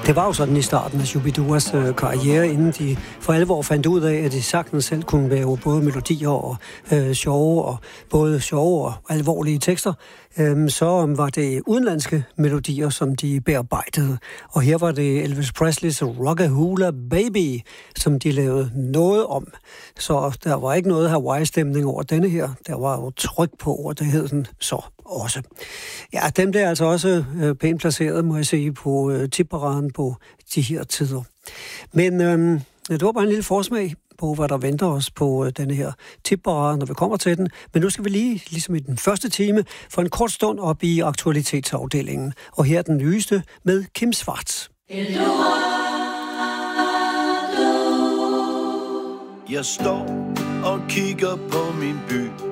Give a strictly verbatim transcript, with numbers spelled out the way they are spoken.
Det var jo sådan i starten af Shu-bi-duas øh, karriere, inden de for alvor fandt ud af, at de sagtens selv kunne lave både melodier og øh, sjove, og både sjove og alvorlige tekster. Øhm, så var det udenlandske melodier, som de bearbejdede. Og her var det Elvis Presleys Rockahula Baby, som de lavede noget om. Så der var ikke noget Hawaii-stemning over denne her. Der var jo tryk på, og det hed den så også. Ja, dem der er altså også øh, pænt placeret, må jeg sige, på øh, tipparaden på de her tider. Men øh, det var bare en lille forsmag på, hvad der venter os på øh, denne her tipparade, når vi kommer til den. Men nu skal vi lige, ligesom i den første time, for en kort stund op i aktualitetsafdelingen. Og her er den nyeste med Kim Schwartz. Jeg står og kigger på min by.